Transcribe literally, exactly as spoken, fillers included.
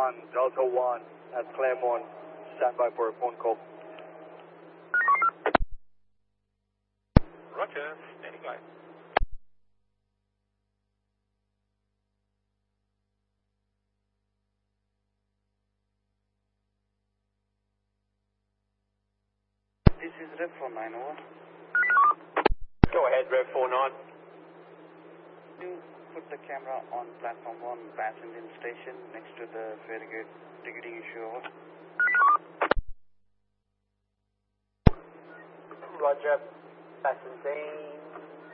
one, Delta one at Claremont. Stand by for a phone call. Roger, standing by. This is Rev four nine over. Go ahead, Rev four nine. You put the camera on platform one, Bassendean station, next to the Farragut ticketing issue over. Roger, Bassendean,